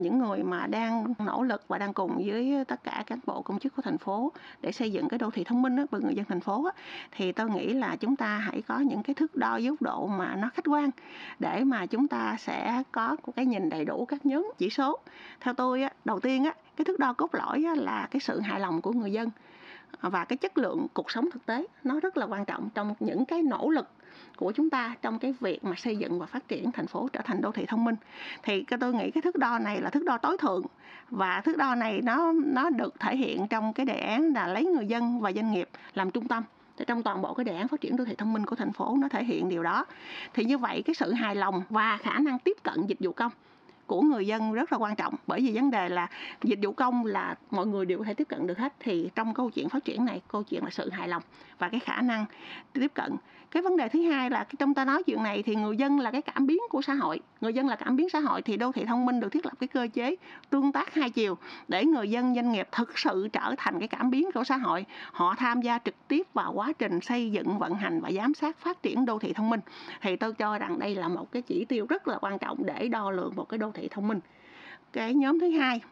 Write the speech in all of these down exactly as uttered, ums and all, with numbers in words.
Những người mà đang nỗ lực và đang cùng với tất cả các bộ công chức của thành phố để xây dựng cái đô thị thông minh đó, với người dân thành phố á, thì tôi nghĩ là chúng ta hãy có những cái thước đo dấu độ mà nó khách quan để mà chúng ta sẽ có một cái nhìn đầy đủ các nhóm chỉ số. Theo tôi á, đầu tiên á, cái thước đo cốt lõi á, là cái sự hài lòng của người dân và cái chất lượng cuộc sống thực tế. Nó rất là quan trọng trong những cái nỗ lực của chúng ta trong cái việc mà xây dựng và phát triển thành phố trở thành đô thị thông minh. Thì tôi nghĩ cái thước đo này là thước đo tối thượng, và thước đo này nó nó được thể hiện trong cái đề án là lấy người dân và doanh nghiệp làm trung tâm. Thì trong toàn bộ cái đề án phát triển đô thị thông minh của thành phố nó thể hiện điều đó. Thì như vậy cái sự hài lòng và khả năng tiếp cận dịch vụ công của người dân rất là quan trọng, bởi vì vấn đề là dịch vụ công là mọi người đều có thể tiếp cận được hết. Thì trong câu chuyện phát triển này, câu chuyện là sự hài lòng và cái khả năng tiếp cận. Cái vấn đề thứ hai là trong ta nói chuyện này thì người dân là cái cảm biến của xã hội. Người dân là cảm biến xã hội thì đô thị thông minh được thiết lập cái cơ chế tương tác hai chiều để người dân doanh nghiệp thực sự trở thành cái cảm biến của xã hội. Họ tham gia trực tiếp vào quá trình xây dựng, vận hành và giám sát phát triển đô thị thông minh. Thì tôi cho rằng đây là một cái chỉ tiêu rất là quan trọng để đo lường một cái đô thị thông minh. Cái nhóm thứ hai,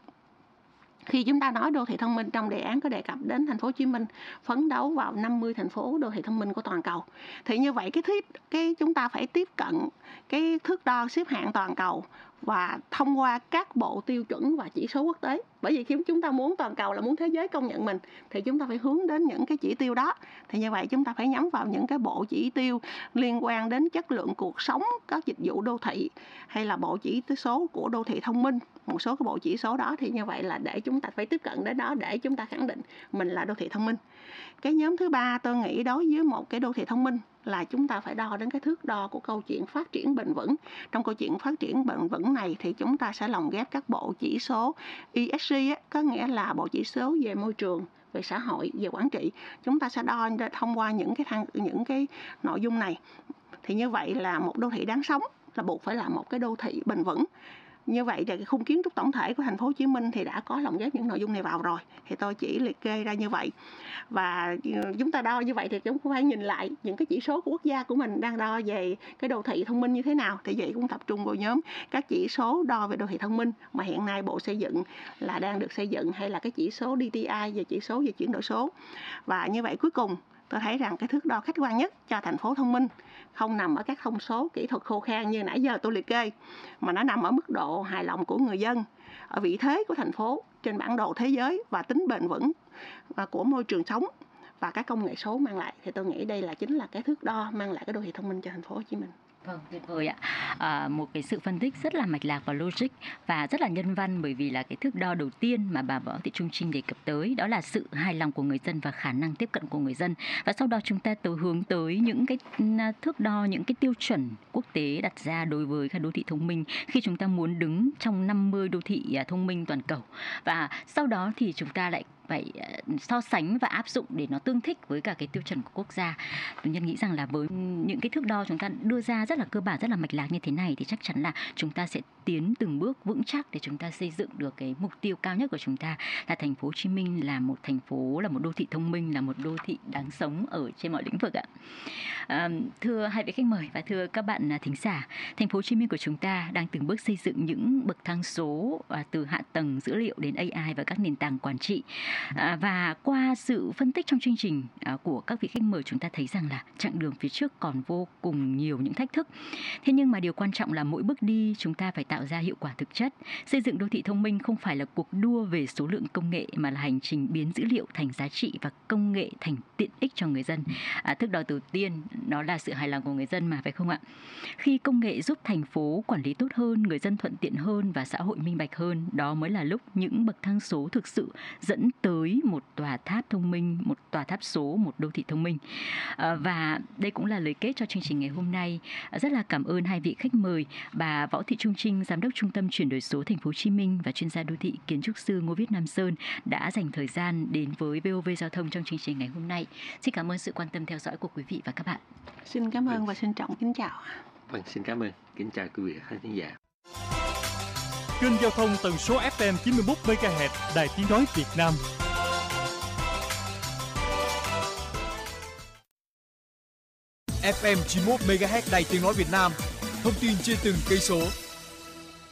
khi chúng ta nói đô thị thông minh, trong đề án có đề cập đến thành phố Hồ Chí Minh phấn đấu vào năm mươi thành phố đô thị thông minh của toàn cầu. Thì như vậy cái tiếp cái chúng ta phải tiếp cận cái thước đo xếp hạng toàn cầu và thông qua các bộ tiêu chuẩn và chỉ số quốc tế. Bởi vì khi chúng ta muốn toàn cầu là muốn thế giới công nhận mình thì chúng ta phải hướng đến những cái chỉ tiêu đó. Thì như vậy chúng ta phải nhắm vào những cái bộ chỉ tiêu liên quan đến chất lượng cuộc sống, các dịch vụ đô thị, hay là bộ chỉ số của đô thị thông minh, một số cái bộ chỉ số đó. Thì như vậy là để chúng ta phải tiếp cận đến đó để chúng ta khẳng định mình là đô thị thông minh. Cái nhóm thứ ba tôi nghĩ đối với một cái đô thị thông minh là chúng ta phải đo đến cái thước đo của câu chuyện phát triển bền vững. Trong câu chuyện phát triển bền vững này thì chúng ta sẽ lồng ghép các bộ chỉ số E S G á, có nghĩa là bộ chỉ số về môi trường, về xã hội, về quản trị. Chúng ta sẽ đo thông qua những cái thang, những cái nội dung này. Thì như vậy là một đô thị đáng sống là buộc phải là một cái đô thị bền vững. Như vậy thì cái khung kiến trúc tổng thể của thành phố Hồ Chí Minh thì đã có lồng ghép những nội dung này vào rồi. Thì tôi chỉ liệt kê ra như vậy. Và chúng ta đo như vậy thì chúng cũng phải nhìn lại những cái chỉ số của quốc gia của mình đang đo về cái đô thị thông minh như thế nào. Thì vậy cũng tập trung vào nhóm các chỉ số đo về đô thị thông minh mà hiện nay Bộ Xây dựng là đang được xây dựng, hay là cái chỉ số D T I về chỉ số về chuyển đổi số. Và như vậy cuối cùng tôi thấy rằng cái thước đo khách quan nhất cho thành phố thông minh không nằm ở các thông số kỹ thuật khô khan như nãy giờ tôi liệt kê, mà nó nằm ở mức độ hài lòng của người dân, ở vị thế của thành phố trên bản đồ thế giới và tính bền vững của môi trường sống và các công nghệ số mang lại. Thì tôi nghĩ đây là chính là cái thước đo mang lại cái đô thị thông minh cho thành phố Hồ Chí Minh. Vâng, tuyệt vời ạ. À, một cái sự phân tích rất là mạch lạc và logic và rất là nhân văn, bởi vì là cái thước đo đầu tiên mà bà Võ Thị Trung Trinh đề cập tới đó là sự hài lòng của người dân và khả năng tiếp cận của người dân. Và sau đó chúng ta tới hướng tới những cái thước đo, những cái tiêu chuẩn quốc tế đặt ra đối với các đô thị thông minh khi chúng ta muốn đứng trong năm mươi đô thị thông minh toàn cầu. Và sau đó thì chúng ta lại phải so sánh và áp dụng để nó tương thích với cả cái tiêu chuẩn của quốc gia. Tôi nhân nghĩ rằng là với những cái thước đo chúng ta đưa ra rất là cơ bản, rất là mạch lạc như thế này thì chắc chắn là chúng ta sẽ tiến từng bước vững chắc để chúng ta xây dựng được cái mục tiêu cao nhất của chúng ta là thành phố Hồ Chí Minh là một thành phố, là một đô thị thông minh, là một đô thị đáng sống ở trên mọi lĩnh vực ạ. À, thưa hai vị khách mời và thưa các bạn thính giả, thành phố Hồ Chí Minh của chúng ta đang từng bước xây dựng những bậc thang số à, từ hạ tầng dữ liệu đến A I và các nền tảng quản trị. À, và qua sự phân tích trong chương trình à, của các vị khách mời, chúng ta thấy rằng là chặng đường phía trước còn vô cùng nhiều những thách thức. Thế nhưng mà điều quan trọng là mỗi bước đi chúng ta phải tạo ra hiệu quả thực chất. Xây dựng đô thị thông minh không phải là cuộc đua về số lượng công nghệ, mà là hành trình biến dữ liệu thành giá trị và công nghệ thành tiện ích cho người dân. À, thước đo đầu tiên đó là sự hài lòng của người dân mà, phải không ạ? Khi công nghệ giúp thành phố quản lý tốt hơn, người dân thuận tiện hơn và xã hội minh bạch hơn, đó mới là lúc những bậc thang số thực sự dẫn tới một tòa tháp thông minh, một tòa tháp số, một đô thị thông minh. À, và đây cũng là lời kết cho chương trình ngày hôm nay. À, rất là cảm ơn hai vị khách mời, bà Võ Thị Trung Trinh, Giám đốc Trung tâm Chuyển đổi số Thành phố Hồ Chí Minh, và chuyên gia đô thị kiến trúc sư Ngô Viết Nam Sơn đã dành thời gian đến với vê o vê Giao thông trong chương trình ngày hôm nay. Xin cảm ơn sự quan tâm theo dõi của quý vị và các bạn. Xin cảm ơn và xin trọng kính chào. Vâng, xin cảm ơn. Kính chào quý vị khán giả. Kênh giao thông tần số ép em chín mươi mốt mê ga héc Đài Tiếng nói Việt Nam. ép em chín mươi mốt mê ga héc Đài Tiếng nói Việt Nam. Thông tin trên từng cây số.